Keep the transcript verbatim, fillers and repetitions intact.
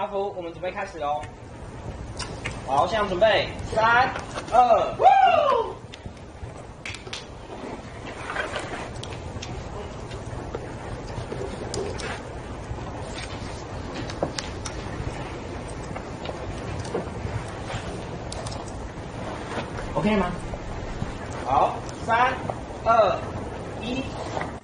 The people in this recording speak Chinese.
阿福，我们准备开始喽。好，现场准备，三、二、一。OK 吗？好，三、二、一。